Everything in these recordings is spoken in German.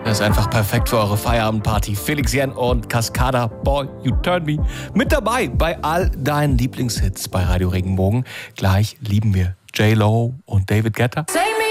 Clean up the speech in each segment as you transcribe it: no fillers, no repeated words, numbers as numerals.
Das ist einfach perfekt für eure Feierabendparty. Felix Jen und Cascada, Boy, You Turn Me. Mit dabei bei all deinen Lieblingshits bei Radio Regenbogen. Gleich lieben wir J-Lo und David Guetta.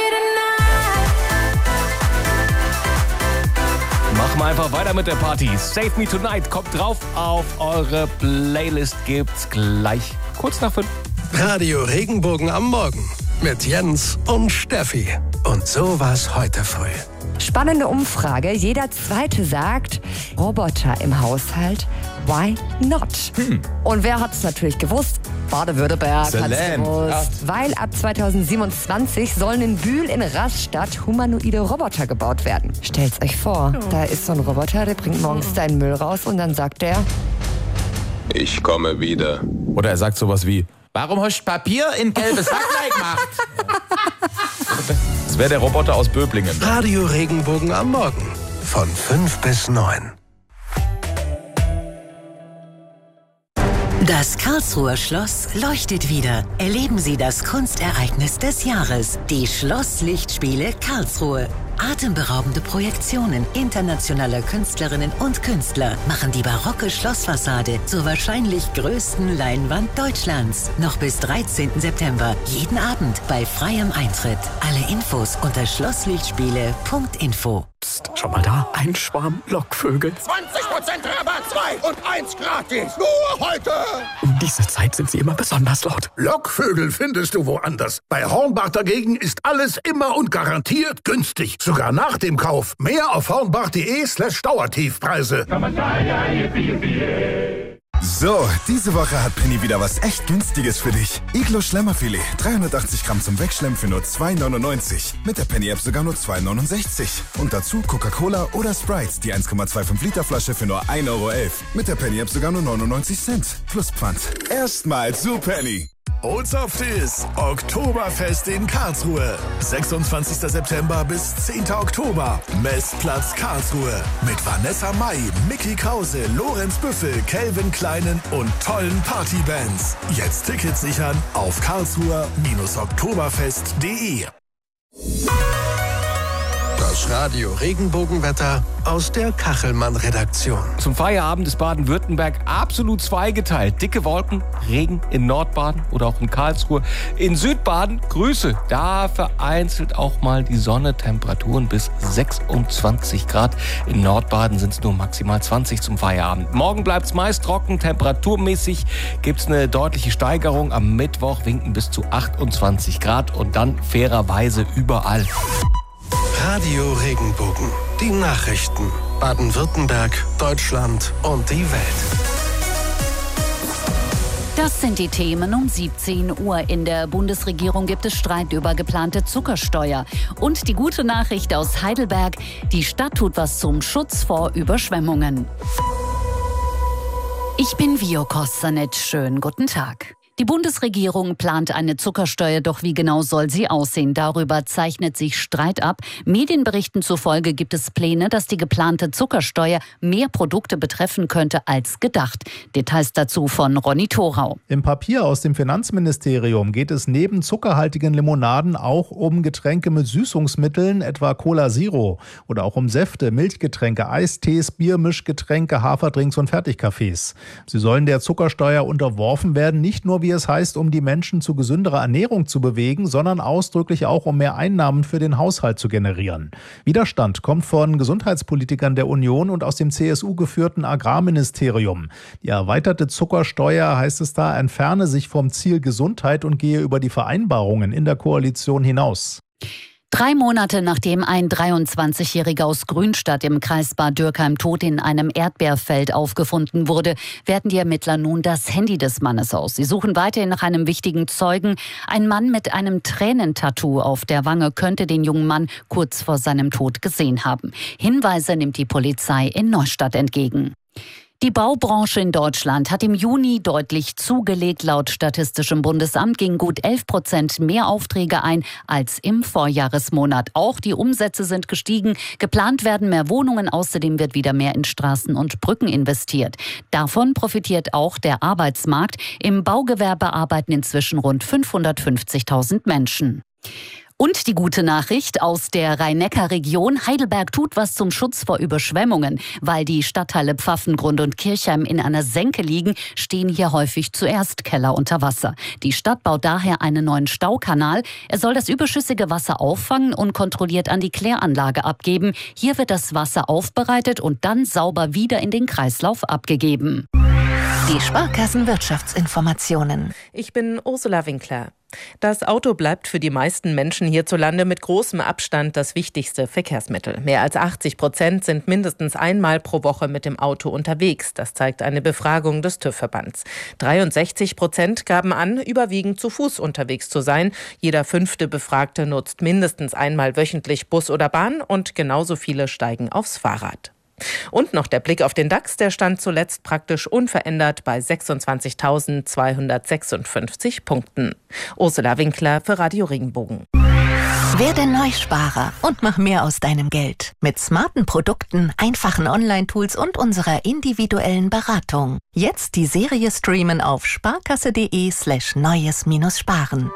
Machen wir einfach weiter mit der Party. Save Me Tonight kommt drauf auf eure Playlist. Gibt's gleich kurz nach 5. Radio Regenbogen am Morgen mit Jens und Steffi. Und so war's heute früh. Spannende Umfrage. Jeder Zweite sagt, Roboter im Haushalt, why not? Und wer hat's natürlich gewusst? Baden-Württemberg hat's gewusst. Weil ab 2027 sollen in Bühl in Rastatt humanoide Roboter gebaut werden. Stellt's euch vor, da ist so ein Roboter, der bringt morgens deinen Müll raus und dann sagt er, ich komme wieder. Oder er sagt sowas wie, warum hast du Papier in gelbes Sacklein gemacht? Das wäre der Roboter aus Böblingen. Radio Regenbogen am Morgen von 5 bis 9. Das Karlsruher Schloss leuchtet wieder. Erleben Sie das Kunstereignis des Jahres, die Schlosslichtspiele Karlsruhe. Atemberaubende Projektionen internationaler Künstlerinnen und Künstler machen die barocke Schlossfassade zur wahrscheinlich größten Leinwand Deutschlands. Noch bis 13. September, jeden Abend bei freiem Eintritt. Alle Infos unter schlosslichtspiele.info. Psst, schau mal da, ein Schwarm Lockvögel. 20% Rabatt, 2 und 1 gratis. Nur heute. Um diese Zeit sind sie immer besonders laut. Lockvögel findest du woanders. Bei Hornbach dagegen ist alles immer und garantiert günstig. Sogar nach dem Kauf. Mehr auf hornbach.de/Dauertiefpreise. So, diese Woche hat Penny wieder was echt Günstiges für dich. Iglo Schlemmerfilet, 380 Gramm zum Wegschlemmen für nur 2,99. Mit der Penny-App sogar nur 2,69. Und dazu Coca-Cola oder Sprite, die 1,25 Liter Flasche für nur 1,11 Euro. Mit der Penny-App sogar nur 99 Cent. Plus Pfand. Erstmal zu Penny. Olds of This Oktoberfest in Karlsruhe. 26. September bis 10. Oktober. Messplatz Karlsruhe. Mit Vanessa Mai, Mickey Krause, Lorenz Büffel, Calvin Kleinen und tollen Partybands. Jetzt Tickets sichern auf karlsruher-oktoberfest.de. Das Radio Regenbogenwetter aus der Kachelmann-Redaktion. Zum Feierabend ist Baden-Württemberg absolut zweigeteilt. Dicke Wolken, Regen in Nordbaden oder auch in Karlsruhe. In Südbaden Grüße. Da vereinzelt auch mal die Sonne, Temperaturen bis 26 Grad. In Nordbaden sind es nur maximal 20 zum Feierabend. Morgen bleibt es meist trocken. Temperaturmäßig gibt es eine deutliche Steigerung. Am Mittwoch winken bis zu 28 Grad und dann fairerweise überall. Radio Regenbogen. Die Nachrichten. Baden-Württemberg, Deutschland und die Welt. Das sind die Themen um 17 Uhr. In der Bundesregierung gibt es Streit über geplante Zuckersteuer. Und die gute Nachricht aus Heidelberg: Die Stadt tut was zum Schutz vor Überschwemmungen. Ich bin Vio Kostanic. Schönen guten Tag. Die Bundesregierung plant eine Zuckersteuer, doch wie genau soll sie aussehen? Darüber zeichnet sich Streit ab. Medienberichten zufolge gibt es Pläne, dass die geplante Zuckersteuer mehr Produkte betreffen könnte als gedacht. Details dazu von Ronny Thorau. Im Papier aus dem Finanzministerium geht es neben zuckerhaltigen Limonaden auch um Getränke mit Süßungsmitteln, etwa Cola Zero, oder auch um Säfte, Milchgetränke, Eistees, Biermischgetränke, Haferdrinks und Fertigkaffees. Sie sollen der Zuckersteuer unterworfen werden, nicht nur wie es heißt, um die Menschen zu gesünderer Ernährung zu bewegen, sondern ausdrücklich auch, um mehr Einnahmen für den Haushalt zu generieren. Widerstand kommt von Gesundheitspolitikern der Union und aus dem CSU-geführten Agrarministerium. Die erweiterte Zuckersteuer, heißt es da, entferne sich vom Ziel Gesundheit und gehe über die Vereinbarungen in der Koalition hinaus. 3 Monate nachdem ein 23-Jähriger aus Grünstadt im Kreis Bad Dürkheim tot in einem Erdbeerfeld aufgefunden wurde, werten die Ermittler nun das Handy des Mannes aus. Sie suchen weiterhin nach einem wichtigen Zeugen. Ein Mann mit einem Tränentattoo auf der Wange könnte den jungen Mann kurz vor seinem Tod gesehen haben. Hinweise nimmt die Polizei in Neustadt entgegen. Die Baubranche in Deutschland hat im Juni deutlich zugelegt. Laut Statistischem Bundesamt gingen gut 11% mehr Aufträge ein als im Vorjahresmonat. Auch die Umsätze sind gestiegen. Geplant werden mehr Wohnungen. Außerdem wird wieder mehr in Straßen und Brücken investiert. Davon profitiert auch der Arbeitsmarkt. Im Baugewerbe arbeiten inzwischen rund 550.000 Menschen. Und die gute Nachricht aus der Rhein-Neckar-Region. Heidelberg tut was zum Schutz vor Überschwemmungen. Weil die Stadtteile Pfaffengrund und Kirchheim in einer Senke liegen, stehen hier häufig zuerst Keller unter Wasser. Die Stadt baut daher einen neuen Staukanal. Er soll das überschüssige Wasser auffangen und kontrolliert an die Kläranlage abgeben. Hier wird das Wasser aufbereitet und dann sauber wieder in den Kreislauf abgegeben. Die Sparkassenwirtschaftsinformationen. Ich bin Ursula Winkler. Das Auto bleibt für die meisten Menschen hierzulande mit großem Abstand das wichtigste Verkehrsmittel. Mehr als 80% sind mindestens einmal pro Woche mit dem Auto unterwegs. Das zeigt eine Befragung des TÜV-Verbands. 63% gaben an, überwiegend zu Fuß unterwegs zu sein. Jeder 5. Befragte nutzt mindestens einmal wöchentlich Bus oder Bahn und genauso viele steigen aufs Fahrrad. Und noch der Blick auf den DAX, der stand zuletzt praktisch unverändert bei 26.256 Punkten. Ursula Winkler für Radio Regenbogen. Werde Neusparer und mach mehr aus deinem Geld. Mit smarten Produkten, einfachen Online-Tools und unserer individuellen Beratung. Jetzt die Serie streamen auf sparkasse.de/neues-sparen.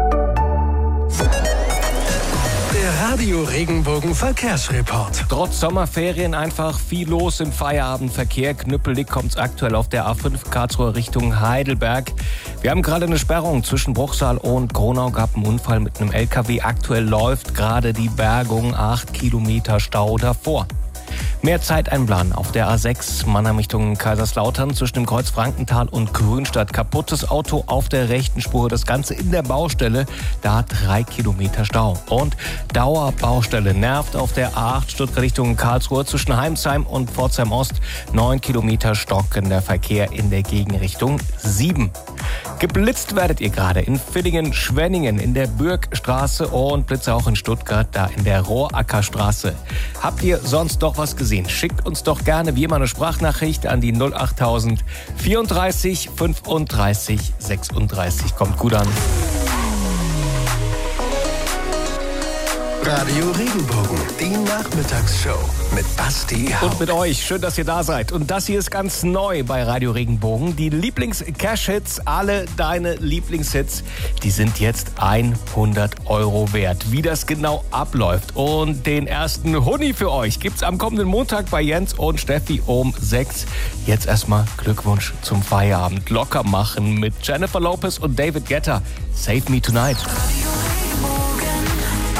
Der Radio Regenbogen Verkehrsreport. Trotz Sommerferien einfach viel los im Feierabendverkehr. Knüppelig kommt's aktuell auf der A5 Karlsruhe Richtung Heidelberg. Wir haben gerade eine Sperrung zwischen Bruchsal und Gronau. Gab einen Unfall mit einem LKW. Aktuell läuft gerade die Bergung. 8 Kilometer Stau davor. Mehr Zeit einplanen auf der A6 Mannheim Richtung Kaiserslautern zwischen dem Kreuz Frankenthal und Grünstadt. Kaputtes Auto auf der rechten Spur, das Ganze in der Baustelle, da 3 Kilometer Stau. Und Dauerbaustelle nervt auf der A8 Stuttgart Richtung Karlsruhe zwischen Heimsheim und Pforzheim Ost. 9 Kilometer stockender Verkehr in der Gegenrichtung 7. Geblitzt werdet ihr gerade in Villingen, Schwenningen, in der Bürgstraße und Blitze auch in Stuttgart, da in der Rohrackerstraße. Habt ihr sonst doch was gesehen? Schickt uns doch gerne wie immer eine Sprachnachricht an die 08000 34 35 36. Kommt gut an. Radio Regenbogen, die Nachmittagsshow mit Basti Haupt. Und mit euch. Schön, dass ihr da seid. Und das hier ist ganz neu bei Radio Regenbogen. Die Lieblings-Cash-Hits, alle deine Lieblingshits, die sind jetzt 100 € wert. Wie das genau abläuft und den ersten Huni für euch gibt's am kommenden Montag bei Jens und Steffi um 6. Jetzt erstmal Glückwunsch zum Feierabend. Locker machen mit Jennifer Lopez und David Guetta. Save Me Tonight.